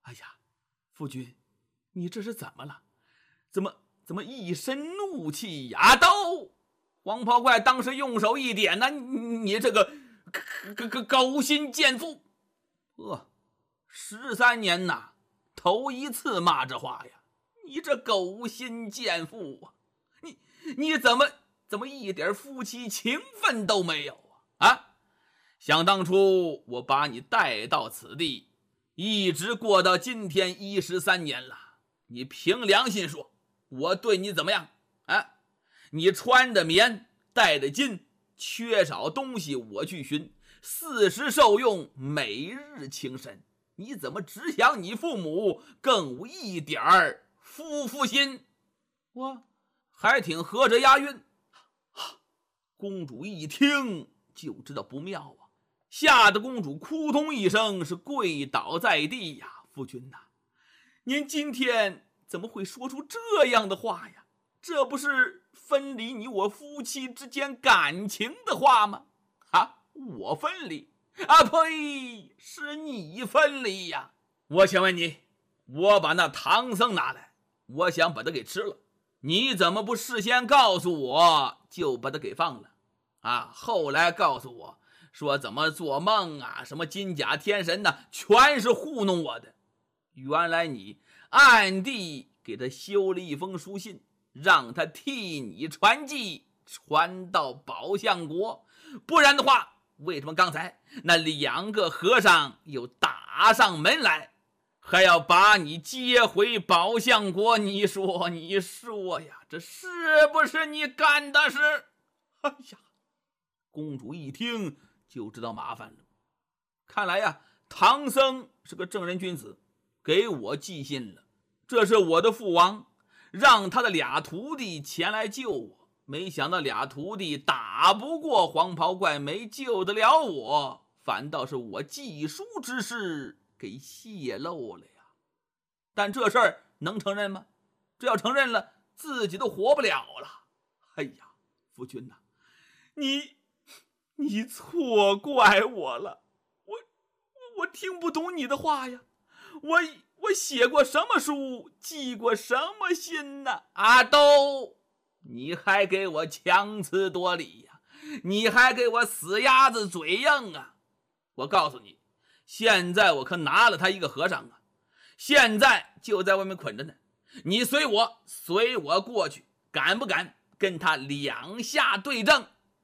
哎呀，夫君，你这是怎么了？怎么一身怒气呀？刀！黄袍怪当时用手一点呢，你这个狗心贱妇！13年呐，头一次骂这话呀！你这狗心贱妇啊！你怎么一点夫妻情分都没有啊？想当初我把你带到此地，一直过到今天13年了，你凭良心说，我对你怎么样啊？你穿的棉，戴的金，缺少东西我去寻，40受用，每日情深。你怎么只想你父母，更无一点夫心？我还挺合着押韵。公主一听就知道不妙啊，吓得公主扑通一声是跪倒在地呀！夫君呐，您今天怎么会说出这样的话呀？这不是分离你我夫妻之间感情的话吗？我分离？呸！是你分离呀！我想问你，我把那唐僧拿来，我想把他给吃了，你怎么不事先告诉我，就把他给放了？后来告诉我说怎么做梦啊，什么金甲天神呢，全是糊弄我的。原来你暗地给他修了一封书信，让他替你传记，传到宝象国。不然的话，为什么刚才那2个和尚又打上门来，还要把你接回宝象国？你说呀，这是不是你干的事？哎呀，公主一听就知道麻烦了。看来呀，唐僧是个正人君子，给我寄信了。这是我的父王，让他的俩徒弟前来救我。没想到俩徒弟打不过黄袍怪，没救得了我，反倒是我寄书之事给泄露了呀。但这事儿能承认吗？这要承认了，自己都活不了了。哎呀，夫君呐，你错怪我了，我听不懂你的话呀。我写过什么书，寄过什么信呢？都你还给我强词夺理呀，你还给我死鸭子嘴硬啊！我告诉你，现在我可拿了他一个和尚啊，现在就在外面捆着呢。你随我过去，敢不敢跟他两下对证？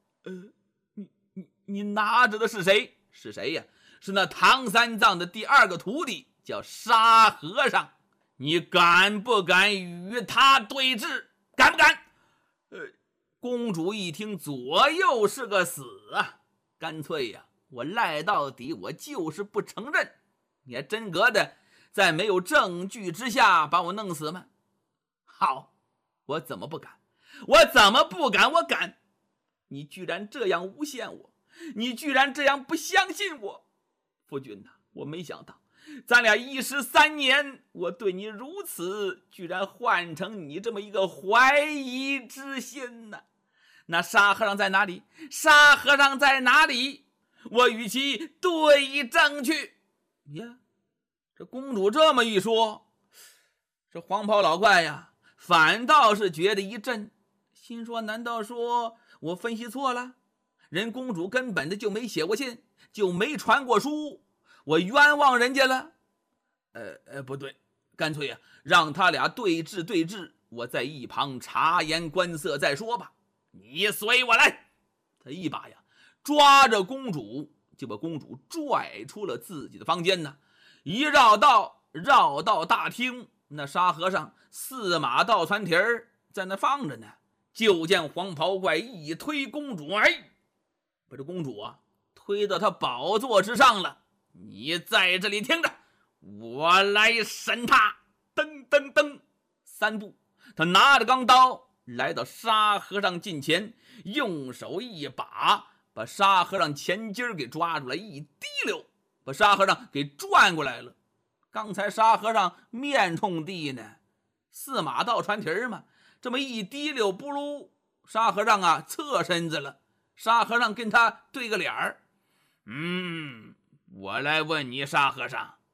你拿着的是谁？是谁呀？是那唐三藏的第2个徒弟，叫沙和尚。你敢不敢与他对峙？敢不敢？公主一听左右是个死啊，干脆呀，我赖到底，我就是不承认。你还真格的在没有证据之下把我弄死吗？好，我怎么不敢？我敢！你居然这样诬陷我，你居然这样不相信我。夫君呐，我没想到咱俩13年，我对你如此，居然换成你这么一个怀疑之心呢。那沙和尚在哪里？沙和尚在哪里？我与其对证去。呀，这公主这么一说，这黄袍老怪呀，反倒是觉得一震，心说难道说我分析错了？人公主根本的就没写过信，就没传过书，我冤枉人家了。不对，干脆呀，让他俩对峙，我在一旁察言观色再说吧。你随我来。他一把呀抓着公主，就把公主拽出了自己的房间呢。一绕到大厅，那沙和尚4马倒船蹄儿在那放着呢。就见黄袍怪一推公主，把这公主啊推到他宝座之上了。你在这里听着，我来审他。噔噔噔，3步，他拿着钢刀来到沙和尚近前，用手一把把沙和尚前襟给抓住来，一提溜把沙和尚给转过来了。刚才沙和尚面冲地呢，4马倒船蹄儿嘛，这么一提溜，不噜，沙和尚啊侧身子了。沙和尚跟他对个脸儿。我来问你，沙和尚，